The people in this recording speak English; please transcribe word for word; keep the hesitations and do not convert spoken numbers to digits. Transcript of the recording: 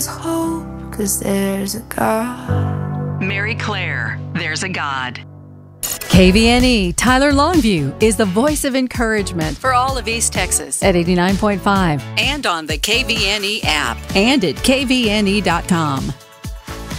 hope, 'cause there's a God. Mary Claire, There's a God. K V N E Tyler Longview is the voice of encouragement for all of East Texas at eighty-nine point five And on the K V N E app. and at K V N E dot com.